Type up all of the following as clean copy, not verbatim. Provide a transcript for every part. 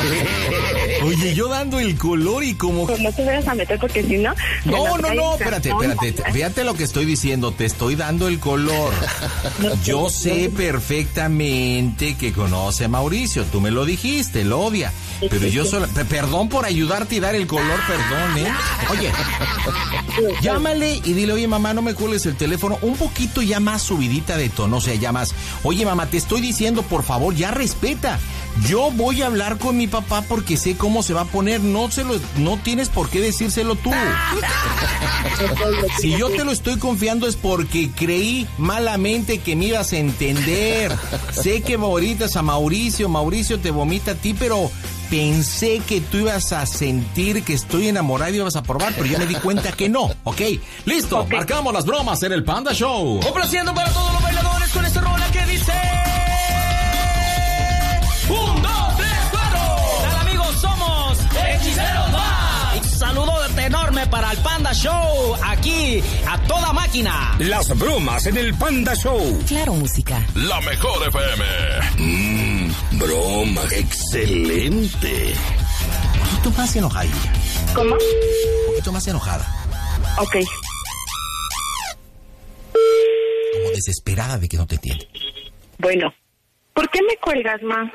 Oye, yo dando el color y como... Pues no te vayas a meter porque si no... No, espérate. Fíjate lo que estoy diciendo, te estoy dando el color. Yo sé perfectamente que conoce a Mauricio, tú me lo dijiste, lo odia. Pero yo solo... Perdón por ayudarte y dar el color, perdón, ¿eh? Oye, llámale y dile, oye, mamá, no me cuelgues el teléfono. Un poquito ya más subidita de tono, o sea, ya más... Oye, mamá, te estoy diciendo, por favor, ya respeta. Yo voy a hablar con mi papá porque sé cómo se va a poner. No tienes por qué decírselo tú. Si yo te lo estoy confiando es porque creí malamente que me ibas a entender. Sé que favoritas a Mauricio te vomita a ti, pero pensé que tú ibas a sentir que estoy enamorado y ibas a probar, pero ya me di cuenta que no, ¿ok? Listo, marcamos las bromas en el Panda Show. Complaciendo para todos los bailadores con esta rola que dice... 1, 2, 3, 4. Hola amigos, somos Hechiceros Más. Saludote enorme para el Panda Show, aquí a toda máquina. Las bromas en el Panda Show. Claro, música. La mejor FM. Broma, excelente. Un poquito más enojadilla. ¿Cómo? Un poquito más enojada. Ok. Como desesperada de que no te entiende. Bueno, ¿por qué me cuelgas, ma?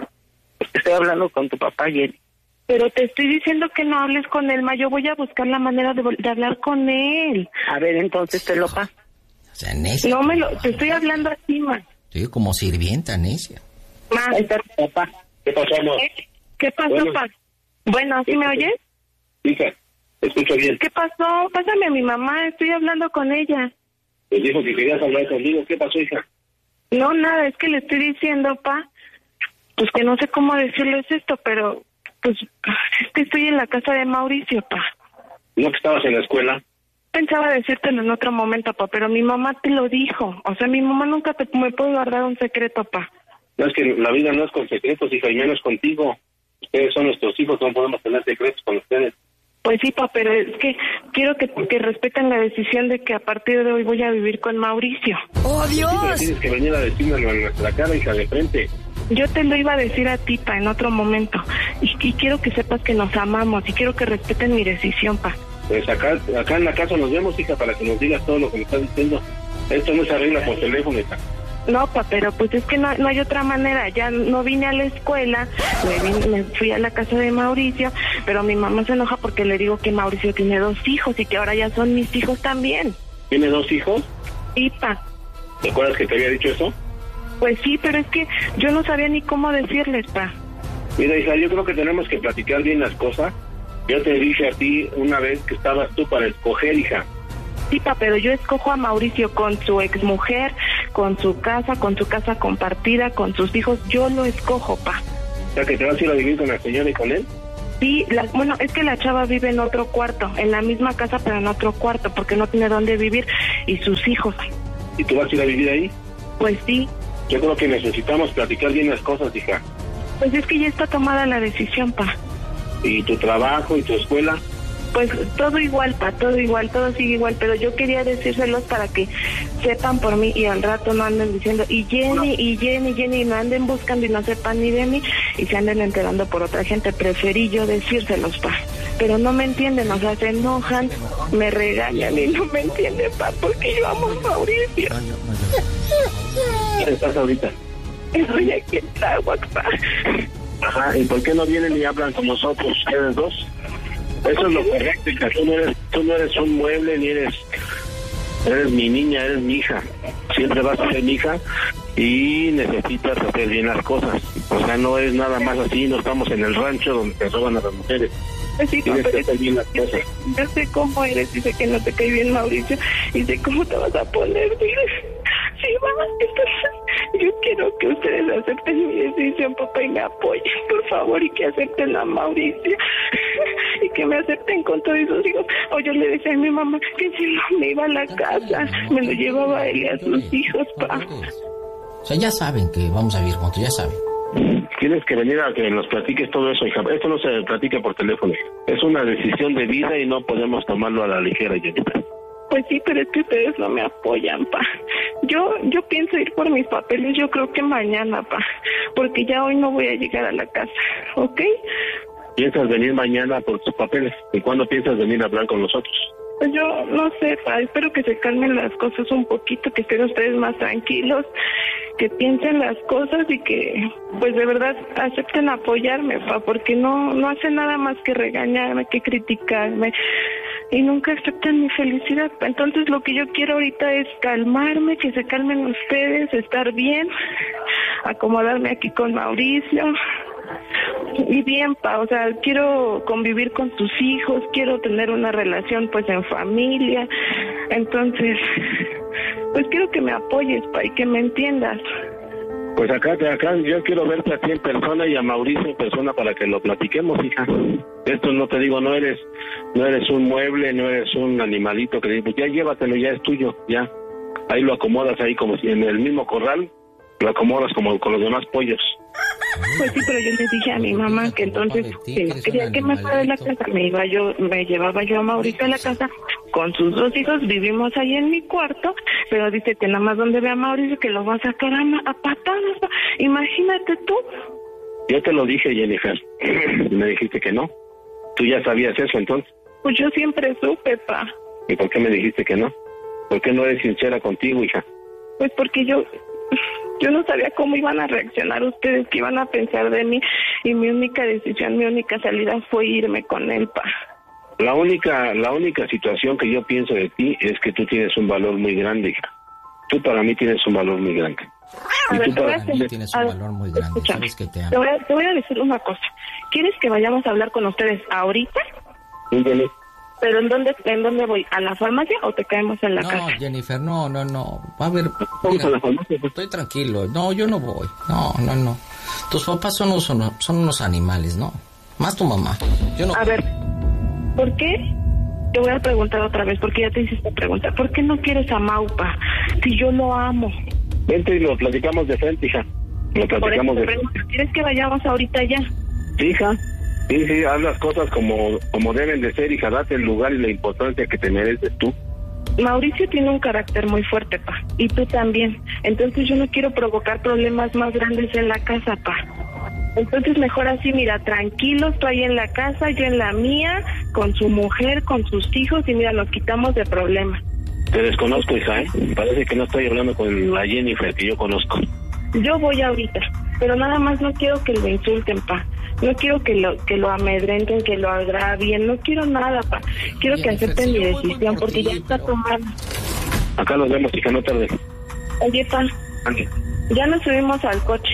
Estoy hablando con tu papá, Jenny. Pero te estoy diciendo que no hables con él, ma. Yo voy a buscar la manera de hablar con él. A ver, entonces te lo paso. O sea, necia. No te estoy hablando así, ma. Estoy como sirvienta, necia. Ma. Ahí está tu papá. ¿Qué pasó, amor? ¿Qué pasó, Bueno. pa? Bueno, ¿sí me oyes? Hija, te escucho bien. ¿Qué pasó? Pásame a mi mamá, estoy hablando con ella. Pues dijo que querías hablar conmigo. ¿Qué pasó, hija? No, nada, es que le estoy diciendo, pa, pues que no sé cómo decirles esto, pero pues es que estoy en la casa de Mauricio, pa. ¿No que estabas en la escuela? Pensaba decírtelo en otro momento, pa, pero mi mamá te lo dijo. O sea, mi mamá nunca me puede guardar un secreto, pa. No, es que la vida no es con secretos, hija, y menos contigo. Ustedes son nuestros hijos, no podemos tener secretos con ustedes. Pues sí, pa, pero es que quiero que respeten la decisión de que a partir de hoy voy a vivir con Mauricio. ¡Oh, Pero Dios! tienes que venir a decírmelo en nuestra cara, hija, de frente. Yo te lo iba a decir a ti, pa, en otro momento. Y quiero que sepas que nos amamos y quiero que respeten mi decisión, pa. Pues acá en la casa nos vemos, hija, para que nos digas todo lo que me estás diciendo. Esto no se arregla por teléfono, hija. No, pa, pero pues es que no hay otra manera. Ya no vine a la escuela, me fui a la casa de Mauricio, pero mi mamá se enoja porque le digo que Mauricio tiene 2 hijos y que ahora ya son mis hijos también. ¿Tiene 2 hijos? Sí, pa. ¿Te acuerdas que te había dicho eso? Pues sí, pero es que yo no sabía ni cómo decirles, pa. Mira, hija, yo creo que tenemos que platicar bien las cosas. Yo te dije a ti una vez que estabas tú para escoger, hija. Sí, pa, pero yo escojo a Mauricio con su exmujer, con su casa compartida, con sus hijos. Yo lo escojo, pa. O sea, que te vas a ir a vivir con la señora y con él. Sí, bueno, es que la chava vive en otro cuarto, en la misma casa, pero en otro cuarto, porque no tiene dónde vivir, y sus hijos. ¿Y tú vas a ir a vivir ahí? Pues sí. Yo creo que necesitamos platicar bien las cosas, hija. Pues es que ya está tomada la decisión, pa. ¿Y tu trabajo y tu escuela? Pues todo igual, pa, todo igual, todo sigue igual, pero yo quería decírselos para que sepan por mí y al rato no anden diciendo, y Jenny, no anden buscando y no sepan ni de mí y se anden enterando por otra gente. Preferí yo decírselos, pa, pero no me entienden, o sea, se enojan, me regañan y no me entienden, pa, porque yo amo a Mauricio. ¿Dónde estás ahorita? Estoy aquí en Tláhuac, pa. Ajá, ¿y por qué no vienen y hablan con nosotros, ustedes dos? Eso es lo correcto, hija. Tú no eres un mueble, ni eres mi niña, eres mi hija. Siempre vas a ser mi hija y necesitas hacer bien las cosas. O sea, no es nada más así, no estamos en el rancho donde te roban a las mujeres. Sí, tienes que hacer bien las cosas. Yo sé cómo eres y sé que no te cae bien Mauricio y sé cómo te vas a poner. Sí, mamá, entonces yo quiero que ustedes acepten mi decisión, papá, y me apoyen, por favor, y que acepten a Mauricio y que me acepten con todos sus hijos. O yo le decía a mi mamá que si no me iba a la casa, me lo llevaba a él y a sus hijos, pa. O sea, ya saben que vamos a vivir juntos, ya saben. Tienes que venir a que nos platiques todo eso, hija. Esto no se platica por teléfono, hija. Es una decisión de vida y no podemos tomarlo a la ligera, Jenita. Pues sí, pero es que ustedes no me apoyan, pa. Yo pienso ir por mis papeles, yo creo que mañana, pa, porque ya hoy no voy a llegar a la casa, ¿ok? ¿Piensas venir mañana por tus papeles? ¿Y cuándo piensas venir a hablar con nosotros? Pues yo no sé, pa, espero que se calmen las cosas un poquito, que estén ustedes más tranquilos, que piensen las cosas y que, pues de verdad, acepten apoyarme, pa, porque no hacen nada más que regañarme, que criticarme, y nunca aceptan mi felicidad, pa. Entonces lo que yo quiero ahorita es calmarme, que se calmen ustedes, estar bien, acomodarme aquí con Mauricio, y bien, pa, o sea, quiero convivir con tus hijos, quiero tener una relación pues en familia, entonces, pues quiero que me apoyes, pa, y que me entiendas. Pues acá yo quiero verte a ti en persona y a Mauricio en persona para que lo platiquemos, hija. Esto no te digo, no eres un mueble, no eres un animalito que pues ya llévatelo, ya es tuyo, ya. Ahí lo acomodas ahí como si en el mismo corral, lo acomodas como con los demás pollos. Pues sí, pero yo le dije a mi mamá que entonces quería que me fuera de la casa, me llevaba yo a Mauricio a la casa con sus 2 hijos, vivimos ahí en mi cuarto, pero dice que nada más donde ve a Mauricio que lo va a sacar a patadas, imagínate tú. Yo te lo dije, Jennifer, y me dijiste que no. ¿Tú ya sabías eso entonces? Pues yo siempre supe, pa. ¿Y por qué me dijiste que no? ¿Por qué no eres sincera contigo, hija? Pues porque yo no sabía cómo iban a reaccionar ustedes, qué iban a pensar de mí, y mi única decisión, mi única salida fue irme con él, pa. La única situación que yo pienso de ti es que tú tienes un valor muy grande, hija. Tú para mí tienes un valor muy grande. A ver, para mí tienes un valor muy grande. Escúchame, Sabes que te amo. te voy a decir una cosa. ¿Quieres que vayamos a hablar con ustedes ahorita? Sí, Jenny. ¿Pero en dónde voy? ¿A la farmacia o te caemos en la casa? No, Jennifer, no. A ver, Vamos a la farmacia. estoy tranquilo. No, yo no voy. No. Tus papás son unos animales, ¿no? Más tu mamá. Yo no. A ver, ¿por qué? Te voy a preguntar otra vez, porque ya te hiciste preguntar. ¿Por qué no quieres a Maupa? Si yo lo amo. Vente y lo platicamos de frente, hija. Lo platicamos de frente. ¿Quieres que vayamos ahorita ya? Sí, hija. Sí, haz las cosas como deben de ser, hija. Date el lugar y la importancia que te mereces tú. Mauricio tiene un carácter muy fuerte, pa. Y tú también. Entonces yo no quiero provocar problemas más grandes en la casa, pa. Entonces mejor así, mira, tranquilos, tú ahí en la casa, yo en la mía, con su mujer, con sus hijos, y mira, nos quitamos de problemas. Te desconozco, hija, ¿eh? Parece que no estoy hablando con la Jennifer que yo conozco. Yo voy ahorita, pero nada más no quiero que lo insulten, pa. No quiero que lo amedrenten, que lo agravien, no quiero nada, pa. Quiero que acepten mi decisión, porque ya está tomada. Acá nos vemos, hija, no tardes. Oye, pa, ya nos subimos al coche,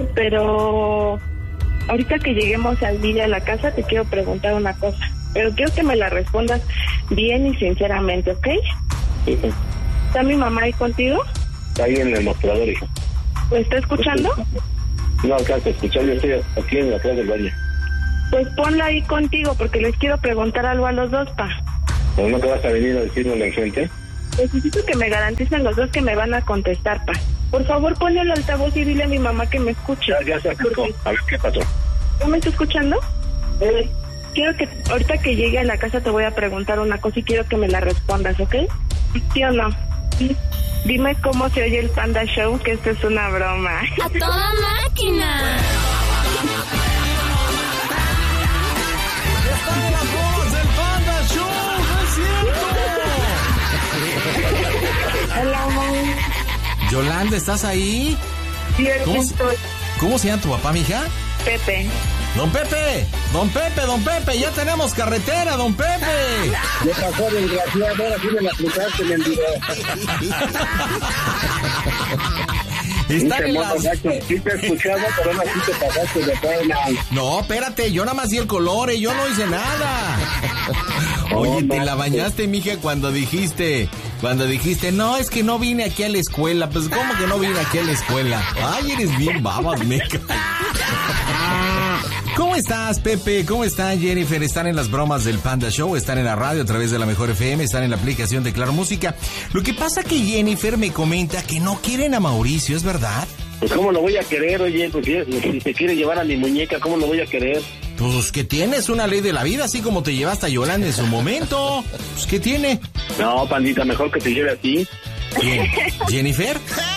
pero ahorita que lleguemos al día a la casa te quiero preguntar una cosa, pero quiero que me la respondas bien y sinceramente, ¿ok? Sí. ¿Está mi mamá ahí contigo? Está ahí en el mostrador, hija. ¿Lo está escuchando? No alcanzo a escuchar, yo estoy aquí en la atrás del baño. Pues ponla ahí contigo, porque les quiero preguntar algo a los dos, pa. ¿Pero no te vas a venir a decirlo en frente? Necesito que me garanticen los dos que me van a contestar, pa. Por favor, ponle el altavoz y dile a mi mamá que me escuche. Ya se acercó. A ver qué pasó. ¿No me está escuchando? Quiero que ahorita que llegue a la casa te voy a preguntar una cosa y quiero que me la respondas, ¿ok? ¿Sí o no? ¿Sí? Dime cómo se oye el Panda Show, que esto es una broma. ¡A toda máquina! ¡Están en las bromas del Panda Show! ¡No es cierto! Hola, amor. Yolanda, ¿estás ahí? Sí, aquí estoy. ¿Cómo se llama tu papá, mija? Pepe. Don Pepe, ya tenemos carretera, don Pepe. ¿Qué pasó, desgraciado? Ahora sí me la aplicaste, mendigo. Están en las... Sí te he escuchado, pero no sí te pasaste de pena. No, espérate, yo nada más di el color, yo no hice nada. Oye, te la bañaste, mija, cuando dijiste, no, es que no vine aquí a la escuela. Pues, ¿cómo que no vine aquí a la escuela? Ay, eres bien babas, meca. ¿Cómo estás, Pepe? ¿Cómo está Jennifer? Están en las bromas del Panda Show, están en la radio a través de la Mejor FM, están en la aplicación de Claro Música. Lo que pasa que Jennifer me comenta que no quieren a Mauricio, ¿es verdad? Pues, ¿cómo lo voy a querer, oye? Pues, si te quiere llevar a mi muñeca, ¿cómo lo voy a querer? Pues que tienes una ley de la vida, así como te llevaste a Yolanda en su momento. Pues ¿qué tiene? No, pandita, mejor que te lleve a ti. ¿Quién? ¿Jennifer?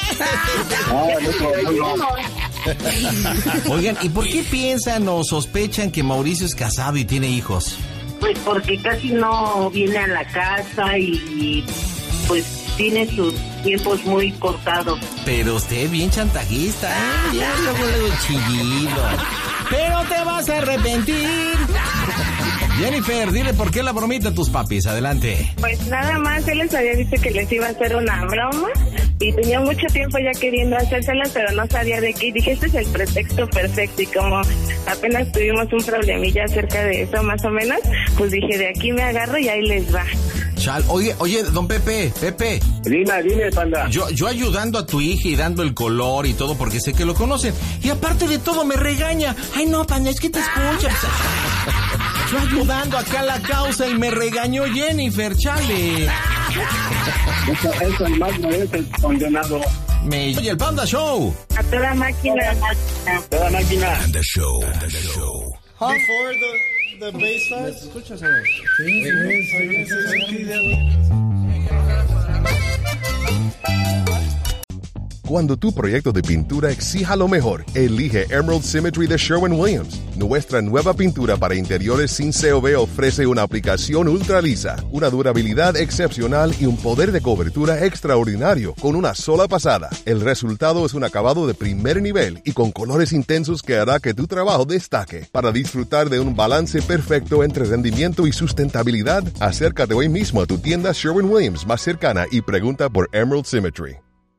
No. Oigan, ¿y por qué piensan o sospechan que Mauricio es casado y tiene hijos? Pues porque casi no viene a la casa y pues tiene sus tiempos muy cortados. Pero usted bien chantajista, ¿eh? Ya luego chillido. Pero te vas a arrepentir. Jennifer, dile por qué la bromita a tus papis. Adelante. Pues nada más, él les había dicho que les iba a hacer una broma y tenía mucho tiempo ya queriendo hacérsela, pero no sabía de qué. Y dije, este es el pretexto perfecto. Y como apenas tuvimos un problemilla acerca de eso, más o menos, pues dije, de aquí me agarro y ahí les va. Chal, oye, don Pepe. Dime, panda. Yo ayudando a tu hija y dando el color y todo porque sé que lo conocen. Y aparte de todo me regaña. Ay, no, panda, es que te escuchas. Yo ayudando acá a la causa y me regañó Jennifer, chale. Eso es más, no es el condenado. Oye, el Panda Show. A toda máquina. Toda máquina. Panda Show. Before the bass starts. ¿Escuchas o no? Sí. Cuando tu proyecto de pintura exija lo mejor, elige Emerald Symmetry de Sherwin-Williams. Nuestra nueva pintura para interiores sin COV ofrece una aplicación ultra lisa, una durabilidad excepcional y un poder de cobertura extraordinario con una sola pasada. El resultado es un acabado de primer nivel y con colores intensos que hará que tu trabajo destaque. Para disfrutar de un balance perfecto entre rendimiento y sustentabilidad, acércate hoy mismo a tu tienda Sherwin-Williams más cercana y pregunta por Emerald Symmetry.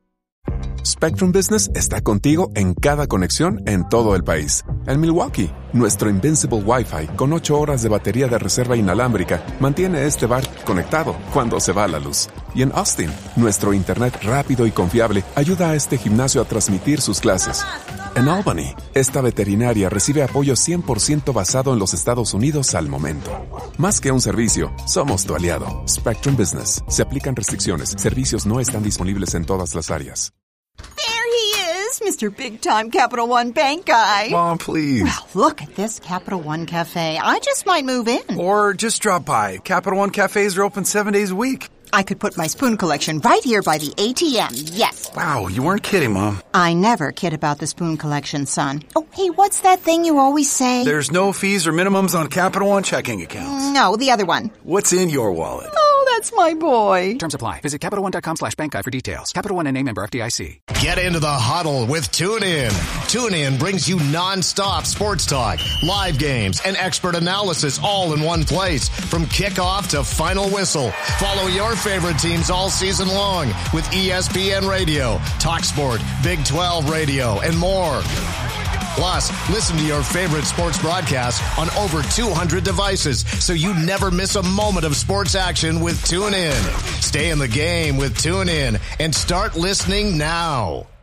Spectrum Business está contigo en cada conexión en todo el país. En Milwaukee, nuestro Invincible Wi-Fi con 8 horas de batería de reserva inalámbrica mantiene este bar conectado cuando se va la luz. Y en Austin, nuestro internet rápido y confiable ayuda a este gimnasio a transmitir sus clases. En Albany, esta veterinaria recibe apoyo 100% basado en los Estados Unidos al momento. Más que un servicio, somos tu aliado. Spectrum Business. Se aplican restricciones. Servicios no están disponibles en todas las áreas. There he is, Mr. Big Time Capital One Bank guy. Mom, please. Well, look at this Capital One Cafe. I just might move in. Or just drop by. Capital One cafes are open 7 days a week. I could put my spoon collection right here by the ATM, yes. Wow, you weren't kidding, Mom. I never kid about the spoon collection, son. Oh, hey, what's that thing you always say? There's no fees or minimums on Capital One checking accounts. No, the other one. What's in your wallet? Oh, that's my boy. Terms apply. Visit CapitalOne.com/bankguide for details. Capital One, NA, member FDIC. Get into the huddle with TuneIn. TuneIn brings you non-stop sports talk, live games, and expert analysis all in one place. From kickoff to final whistle. Follow your favorite teams all season long with ESPN Radio, TalkSport, Big 12 Radio, and more. Plus, listen to your favorite sports broadcasts on over 200 devices so you never miss a moment of sports action with TuneIn. Stay in the game with TuneIn and start listening now.